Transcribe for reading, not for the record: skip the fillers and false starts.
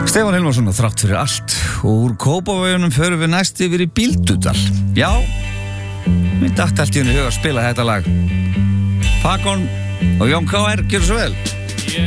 Stefán Hilmarsson og þrátt fyrir allt og úr Kópavoginum förum við næst yfir í Bíldudal. Já, mér datt allt í henni hug að spila þetta lag. Fakon og Jón K.R. gjör svo vel.